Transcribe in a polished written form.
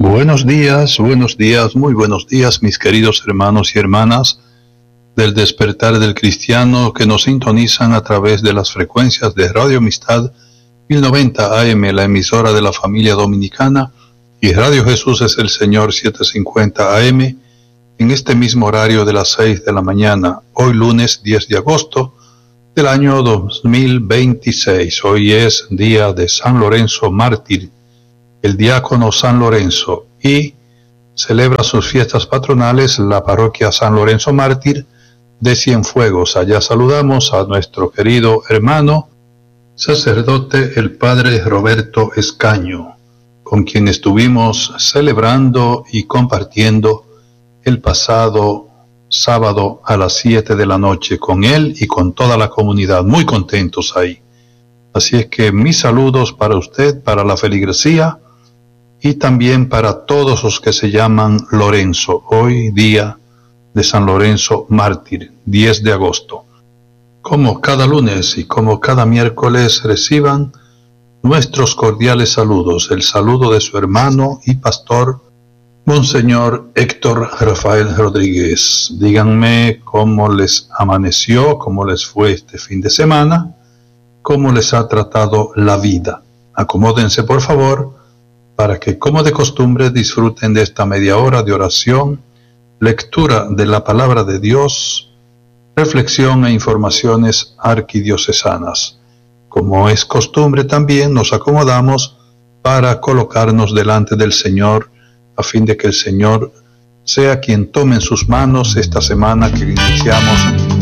buenos días, muy buenos días, mis queridos hermanos y hermanas del despertar del cristiano que nos sintonizan a través de las frecuencias de Radio Amistad 1090 AM, la emisora de la familia dominicana, y Radio Jesús es el Señor 750 AM, en este mismo horario de las 6 de la mañana, hoy lunes 10 de agosto del año 2026. Hoy es día de San Lorenzo Mártir, el diácono San Lorenzo, y celebra sus fiestas patronales la parroquia San Lorenzo Mártir de Cienfuegos. Allá saludamos a nuestro querido hermano sacerdote, el padre Roberto Escaño, con quien estuvimos celebrando y compartiendo el pasado sábado a las 7 de la noche con él y con toda la comunidad, muy contentos ahí. Así es que mis saludos para usted, para la feligresía y también para todos los que se llaman Lorenzo, hoy día de San Lorenzo Mártir, 10 de agosto. Como cada lunes y como cada miércoles, reciban nuestros cordiales saludos, el saludo de su hermano y pastor, Monseñor Héctor Rafael Rodríguez. Díganme cómo les amaneció, cómo les fue este fin de semana, cómo les ha tratado la vida. Acomódense, por favor, para que, como de costumbre, disfruten de esta media hora de oración, lectura de la palabra de Dios, reflexión e informaciones arquidiocesanas. Como es costumbre, también nos acomodamos para colocarnos delante del Señor, a fin de que el Señor sea quien tome en sus manos esta semana que iniciamos